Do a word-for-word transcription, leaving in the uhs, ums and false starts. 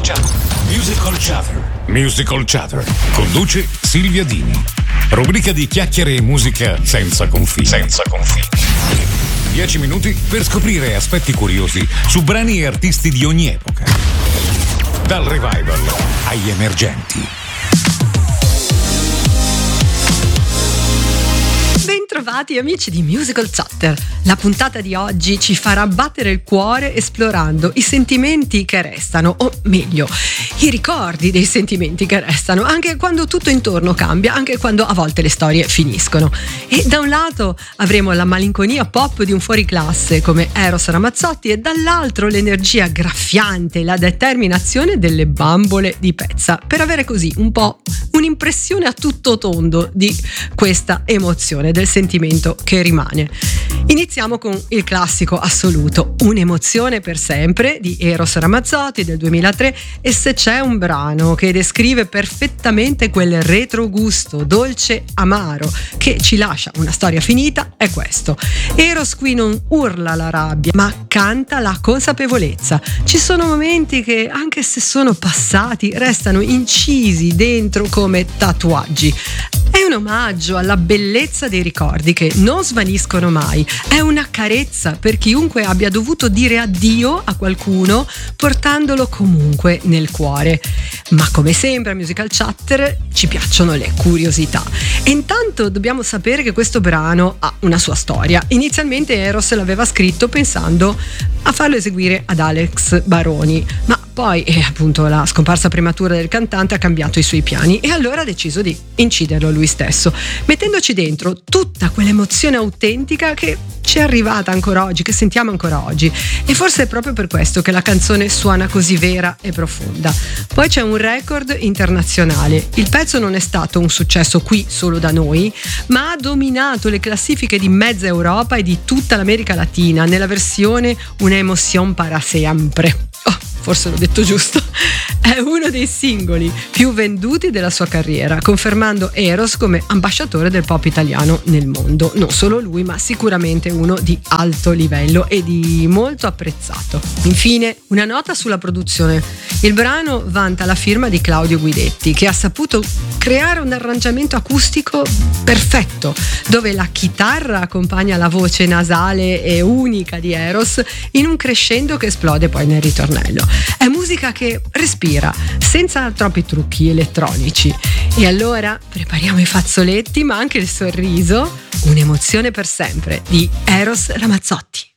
Musical Chatter. Musical Chatter. Conduce Silvia Dini. Rubrica di chiacchiere e musica senza confini. Senza confini. Dieci minuti per scoprire aspetti curiosi su brani e artisti di ogni epoca. Dal revival agli emergenti. Bentrovati amici di Musical Chatter. La puntata di oggi ci farà battere il cuore esplorando i sentimenti che restano, o meglio, i ricordi dei sentimenti che restano, anche quando tutto intorno cambia, anche quando a volte le storie finiscono. E da un lato avremo la malinconia pop di un fuoriclasse come Eros Ramazzotti e dall'altro l'energia graffiante, la determinazione delle bambole di Pezza, per avere così un po' un'impressione a tutto tondo di questa emozione, del sentimento che rimane. Iniziamo con il classico assoluto, Un'emozione per sempre di Eros Ramazzotti del duemilatré, e se c'è un brano che descrive perfettamente quel retrogusto dolce amaro che ci lascia una storia finita è questo. Eros qui non urla la rabbia ma canta la consapevolezza. Ci sono momenti che anche se sono passati restano incisi dentro come tatuaggi. È un omaggio alla bellezza dei ricordi che non svaniscono mai. È una carezza per chiunque abbia dovuto dire addio a qualcuno portandolo comunque nel cuore. Ma come sempre a Musical Chatter ci piacciono le curiosità. E intanto dobbiamo sapere che questo brano ha una sua storia. Inizialmente Eros l'aveva scritto pensando a farlo eseguire ad Alex Baroni, ma poi eh, appunto la scomparsa prematura del cantante ha cambiato i suoi piani e allora ha deciso di inciderlo lui stesso, mettendoci dentro tutta quell'emozione autentica che ci è arrivata ancora oggi, che sentiamo ancora oggi, e forse è proprio per questo che la canzone suona così vera e profonda. Poi c'è un record internazionale. Il pezzo non è stato un successo qui solo da noi, ma ha dominato le classifiche di mezza Europa e di tutta l'America Latina nella versione Una emoción para siempre. Oh, forse l'ho detto giusto. È uno dei singoli più venduti della sua carriera, confermando Eros come ambasciatore del pop italiano nel mondo. Non solo lui, ma sicuramente uno di alto livello e di molto apprezzato. Infine, una nota sulla produzione. Il brano vanta la firma di Claudio Guidetti, che ha saputo creare un arrangiamento acustico perfetto, dove la chitarra accompagna la voce nasale e unica di Eros in un crescendo che esplode poi nel ritornello. È musica che respira, senza troppi trucchi elettronici. E allora prepariamo i fazzoletti, ma anche il sorriso. Un'emozione per sempre di Eros Ramazzotti.